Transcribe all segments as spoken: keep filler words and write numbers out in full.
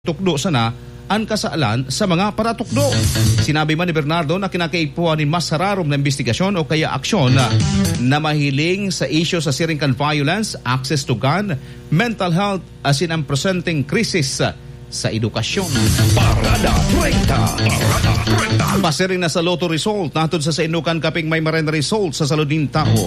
tukdo sana ang kasaalan sa mga paratukdo. Sinabi man ni Bernardo na kinakaipuan ni mas hararom na investigasyon o kaya aksyon na, na mahiling sa isyo sa siringkan violence, access to gun, mental health, asin ang presenteng krisis sa edukasyon. Parada treinta. Parada treinta. Pasiring na sa Lotto result natod sa Sainukan kaping may marena result sa saluding tao.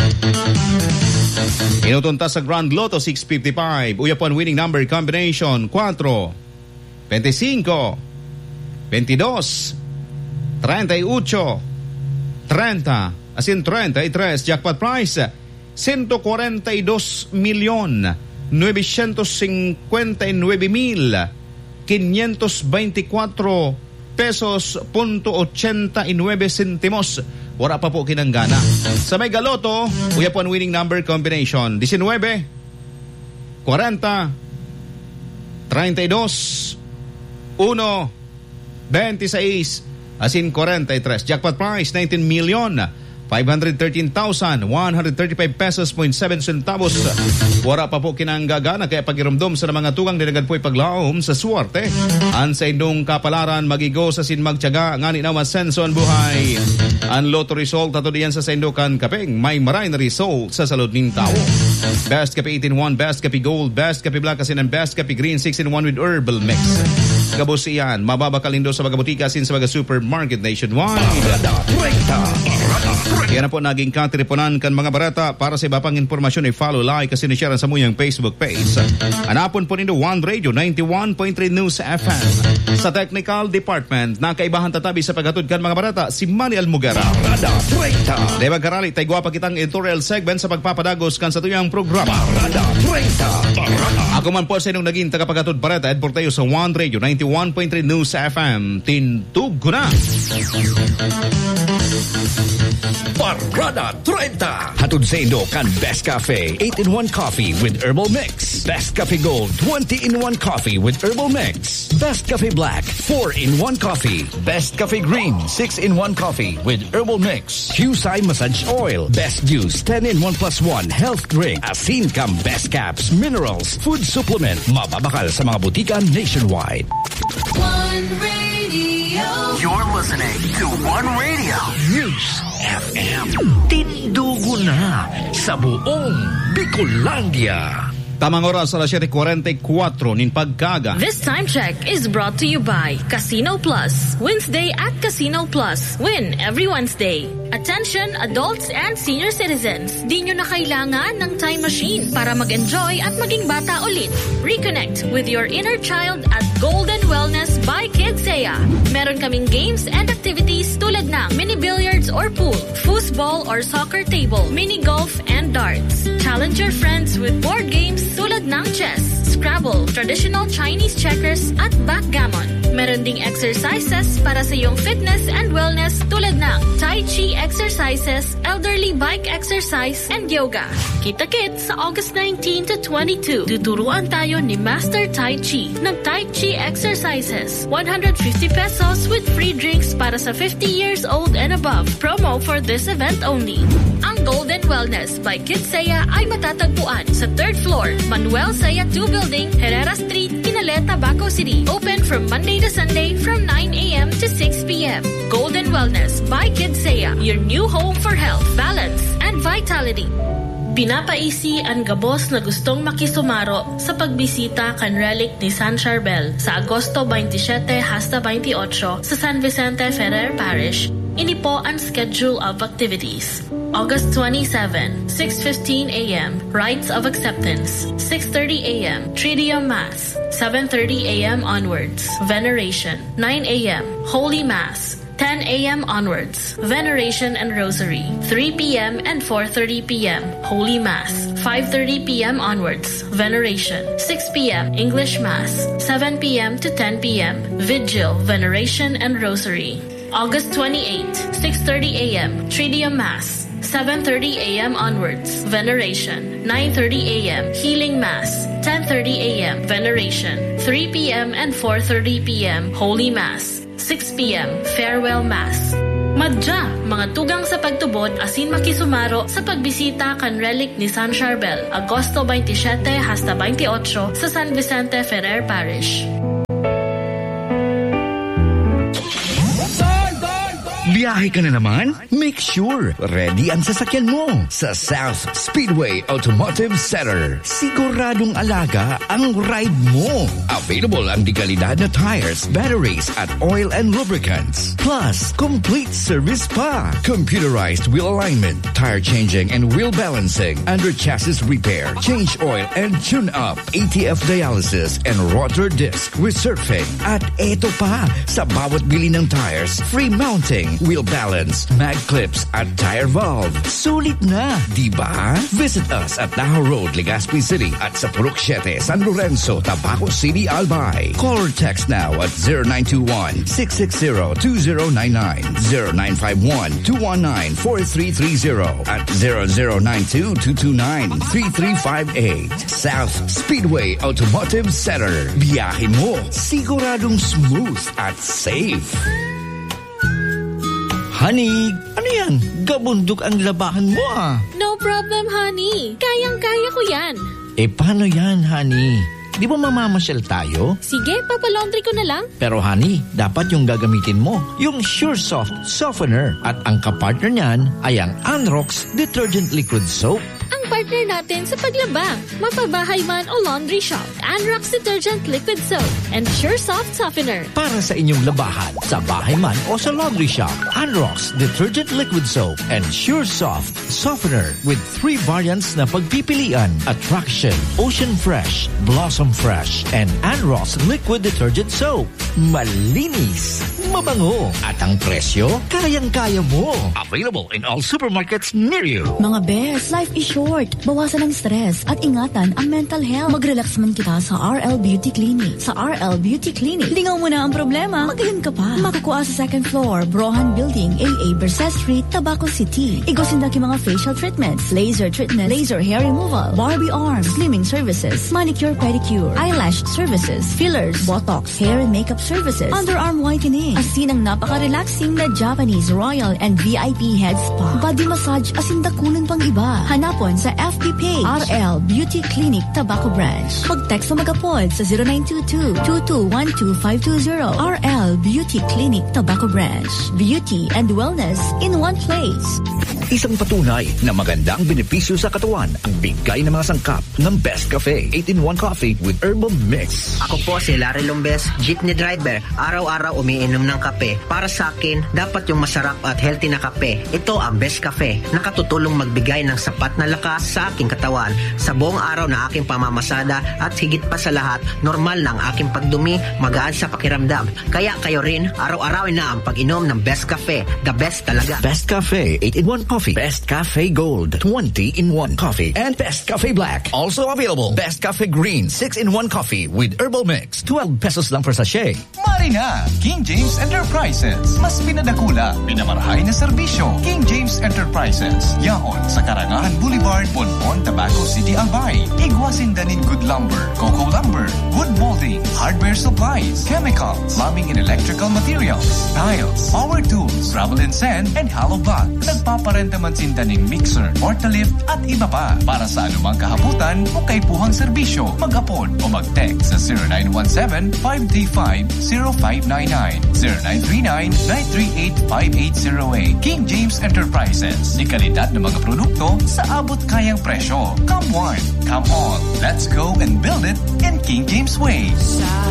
Inutunta sa Grand Lotto six fifty-five. Uyapan winning number combination four, twenty-five, twenty-two, thirty-eight, thirty, asin thirty-three. Jackpot prize one hundred forty-two milyon nine hundred fifty-nine mil quinientos veinticuatro pesos punto eighty-nine centimos. Wala pa po kinanggana. Sa Mega Lotto, uyapan winning number combination nineteen, forty, thirty-two, one, twenty-six, asin forty-three. Jackpot prize nineteen million five hundred thirteen thousand one hundred thirty-five pesos point seven centavos. Wala pa po kinanggagana kaya pagirumdom sa mga tugang dinagad po'y paglaom sa suwarte. An sa indong kapalaran magigo sa sinmagtyaga ngani na masenso ang buhay. Ang Lotto result ato diyan sa Saindukan kaping may maray na result sa salud ning tao. Best Kape eight in one, Best Kape Gold, Best Kape Black asin ang Best Kape Green six in one with herbal mix. Gabos iyan, mababakalindo sa mga butika asin sa mga supermarket nationwide. Parada treinta. Parada treinta. Kaya na po naging katriponan kan mga barata para sa iba pang informasyon ay follow, like, kasi ni-share sa muyang Facebook page. Anapon po nindo One Radio ninety-one point three News F M. Sa Technical Department, nakaibahan tatabi sa paghatod kan mga barata si Manny Almugara. Parada treinta. Deba karali, tay gwapa kitang editorial segment sa pagpapadagos kan sa tuyang programa. Parada treinta. Parada. Ako man po sa inyong naging tagapaghatod barata, Ed Portayo sa One Radio ninety-one point three News F M. Tintug ko na! Parada treinta. Hatod sa Indo kan Best Cafe eight in one coffee with herbal mix. Best Cafe Gold twenty in one coffee with herbal mix. Best Cafe Black four in one coffee. Best Cafe Green six in one coffee with herbal mix. Husay Massage Oil. Best Juice ten in one plus one health drink. Asin Cam Best Caps Minerals Food Supplement. Mababakal sa mga butika nationwide. One Radio. You're listening to One Radio News F M. Tindugo na sa buong Bicolandia. Tamang oras sa seven forty-four nin pagkaga. This time check is brought to you by Casino Plus. Wednesday at Casino Plus. Win every Wednesday. Attention adults and senior citizens. Di nyo na kailangan ng time machine para mag-enjoy at maging bata ulit. Reconnect with your inner child at Golden Wellness by Kidsaya. Meron kaming games and activities tulad ng mini billiards or pool, foosball or soccer table, mini golf and darts. Challenge your friends with board games tulad ng chess, Scrabble, traditional Chinese checkers at backgammon. Meron ding exercises para sa iyong fitness and wellness tulad ng Tai Chi exercises, elderly bike exercise, and yoga. Kita-kits sa August nineteenth to twenty-two. Tuturuan tayo ni Master Tai Chi ng Tai Chi exercises. one hundred fifty pesos with free drinks para sa fifty years old and above. Promo for this event only. Ang Golden Wellness by Kidsaya ay matatagpuan sa third floor, Manuel Saya two Building, Herrera Street, Kinaleta, Baco City. Open from Monday to Sunday from nine a.m. to six p.m. Golden Wellness by Kidsaya, your new home for health, balance, and vitality. Pinapaisi ang gabos na gustong makisumaro sa pagbisita kan relic ni San Charbel sa Agosto twenty-seven hasta twenty-eight sa San Vicente Ferrer Parish. Ini po ang schedule of activities. August twenty-seventh, six fifteen a.m. Rites of Acceptance. six thirty a.m. Triduum Mass. seven thirty a.m. onwards. Veneration. nine a.m. Holy Mass. ten a.m. onwards, Veneration and Rosary. three p.m. and four thirty p.m. Holy Mass. five thirty p.m. onwards, Veneration. six p.m. English Mass. seven p.m. to ten p.m. Vigil, Veneration and Rosary. August twenty-eighth, six thirty a.m. Triduum Mass. seven thirty a.m. onwards, Veneration. nine thirty a.m. Healing Mass. ten thirty a.m. Veneration. three p.m. and four thirty p.m. Holy Mass. six p.m. Farewell Mass. Madja, mga tugang sa pagtubod asin makisumaro sa pagbisita kan relic ni San Charbel, Agosto twenty-seven hasta twenty-eight sa San Vicente Ferrer Parish. Biyahe ka na naman? Make sure ready ang sasakyan mo sa South Speedway Automotive Center. Siguradong alaga ang ride mo. Available ang dekalidad na tires, batteries at oil and lubricants. Plus, complete service pa. Computerized wheel alignment, tire changing and wheel balancing, under chassis repair, change oil and tune up, A T F dialysis and rotor disc resurfacing. At eto pa, sa bawat bili ng tires, free mounting, wheel balance, mag clips at tire valve. Sulit na, di ba? Visit us at Tahoe Road, Legazpi City at sa Purok siete, San Lorenzo, Tabaco City, Albay. Call or text now at zero nine two one, six six zero, two zero nine nine, zero nine five one, two one nine, four three three zero at zero zero nine two, two two nine, three three five eight. South Speedway Automotive Center. Biyahe mo, siguradong smooth at safe. Honey, ano yan? Gabundok ang labahan mo ah. No problem, honey. Kayang-kaya ko yan. Eh, paano yan, honey? Di ba mamamasyal tayo? Sige, papalaundry ko na lang. Pero honey, dapat yung gagamitin mo, yung Sure Soft Softener. At ang kapartner niyan ay ang Anrox Detergent Liquid Soap. Ang partner natin sa paglaba, mapabahay man o laundry shop, Anrox Detergent Liquid Soap and Sure Soft Softener. Para sa inyong labahan, sa bahay man o sa laundry shop, Anrox Detergent Liquid Soap and Sure Soft Softener with three variants na pagpipilian: Attraction, Ocean Fresh, Blossom Fresh, and Anrox Liquid Detergent Soap. Malinis, mabango, at ang presyo, kayang-kaya mo. Available in all supermarkets near you. Mga best, life is short. Bawasan ang stress at ingatan ang mental health. Mag-relax man kita sa R L Beauty Clinic. Sa R L Beauty Clinic, lingaw mo na ang problema, magaling ka pa. Makakuha sa second floor, Brohan Building, A A Berset Street, Tabaco City. Igosin na ki mga facial treatments, laser treatment, laser hair removal, Barbie arms, slimming services, manicure pedicure, eyelash services, fillers, botox, hair and makeup services, underarm whitening, asin ang napaka-relaxing na Japanese Royal and V I P head spa, body massage asin dakunan pang iba. Hanapon sa F B page, R L Beauty Clinic Tabaco Branch. Mag-text o mag-apod sa zero nine two two, two two one two, five two zero. R L Beauty Clinic Tabaco Branch. Beauty and wellness in one place. Isang patunay na maganda ang benepisyo sa katawan ang bigay ng mga sangkap ng Best Cafe eight in one Coffee with Herbal Mix. Ako po si Larry Lombes, jeepney driver. Araw-araw umiinom ng kape. Para sa akin, dapat yung masarap at healthy na kape. Ito ang Best Cafe. Nakatutulong magbigay ng sapat na lakas sa aking katawan. Sa buong araw na aking pamamasada at higit pa sa lahat, normal na ang aking pagdumi, magaan sa pakiramdam. Kaya kayo rin, araw-arawin na ang pag-inom ng Best Cafe. The best talaga. Best Cafe eight in one Coffee, Best Cafe Gold twenty in one Coffee, and Best Cafe Black. Also available, Best Cafe Green six in one Coffee with Herbal Mix. twelve pesos lang per sachet. Mari na! King James Enterprises. Mas pinadakula, pinamarahay na serbisyo. King James Enterprises. Yaon sa Karangahan Boulevard, Bonbon, Tabaco City, Albay. Igwasin danin good lumber, cocoa lumber, wood molding, hardware supplies, chemicals, plumbing and electrical materials, tiles, power tools, travel and sand, and hollow blocks. Nagpaparenta man sindaning mixer, portalift, at iba pa. Para sa anumang kahabutan o kaipuhang serbisyo, mag-apod o mag-text sa zero nine one seven, five three five, zero five nine nine, zero nine three nine, nine three eight, five eight zero eight. King James Enterprises. Di kalidad ng mga produkto sa abot kayang presyo. Come one, come all. Let's go and build it in King James way.